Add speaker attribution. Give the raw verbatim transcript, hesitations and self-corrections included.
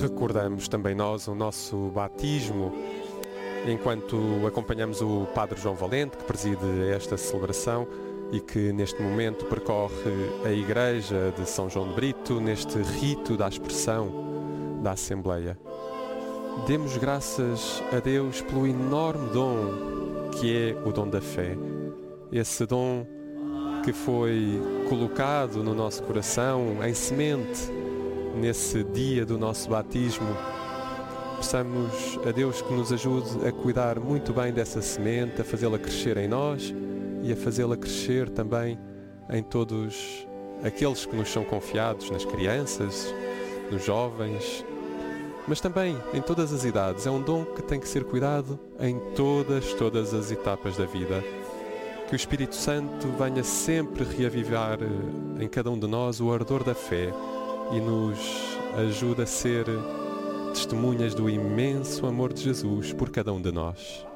Speaker 1: recordamos também nós o nosso batismo, enquanto acompanhamos o Padre João Valente, que preside esta celebração e que neste momento percorre a Igreja de São João de Brito, neste rito da aspersão da Assembleia. Demos graças a Deus pelo enorme dom que é o dom da fé. Esse dom que foi colocado no nosso coração em semente nesse dia do nosso batismo. Peçamos a Deus que nos ajude a cuidar muito bem dessa semente, a fazê-la crescer em nós e a fazê-la crescer também em todos aqueles que nos são confiados, nas crianças, nos jovens, mas também em todas as idades. É um dom que tem que ser cuidado em todas, todas as etapas da vida. Que o Espírito Santo venha sempre reavivar em cada um de nós o ardor da fé e nos ajude a ser testemunhas do imenso amor de Jesus por cada um de nós.